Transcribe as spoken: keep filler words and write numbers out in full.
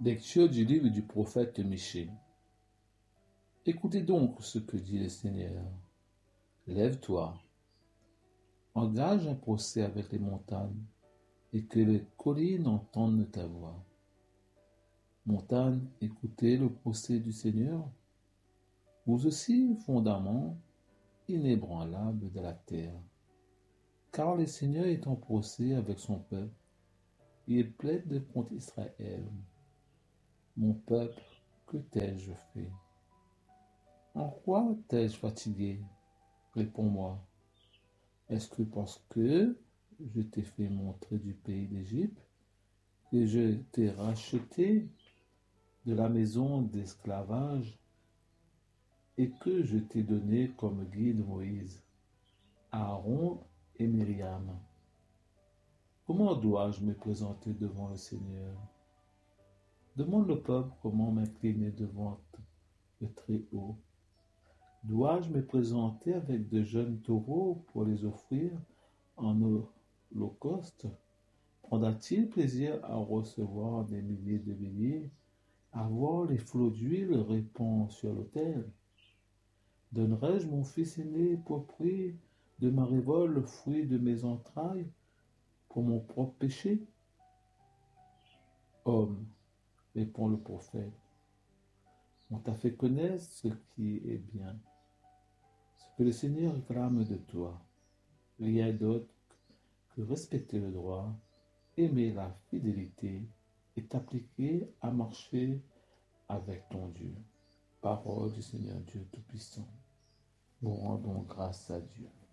Lecture du livre du prophète Michée. Écoutez donc ce que dit le Seigneur. Lève-toi, engage un procès avec les montagnes, et que les collines entendent ta voix. Montagnes, écoutez le procès du Seigneur, vous aussi, fondaments inébranlables de la terre. Car le Seigneur est en procès avec son peuple, il plaide contre Israël. Mon peuple, que t'ai-je fait? En quoi t'ai-je fatigué? Réponds-moi. Est-ce que parce que je t'ai fait montrer du pays d'Égypte, que je t'ai racheté de la maison d'esclavage et que je t'ai donné comme guide Moïse, Aaron et Myriam? Comment dois-je me présenter devant le Seigneur? Demande le peuple comment m'incliner devant le Très-Haut. Dois-je me présenter avec de jeunes taureaux pour les offrir en holocauste? Prendra-t-il plaisir à recevoir des milliers de béliers, à voir les flots d'huile répandre sur l'autel? Donnerai-je mon fils aîné pour prix de ma révolte, le fruit de mes entrailles, pour mon propre péché? Homme, répond le prophète, on t'a fait connaître ce qui est bien, ce que le Seigneur réclame de toi. Rien d'autre que respecter le droit, aimer la fidélité et t'appliquer à marcher avec ton Dieu. Parole du Seigneur Dieu Tout-Puissant. Nous rendons grâce à Dieu.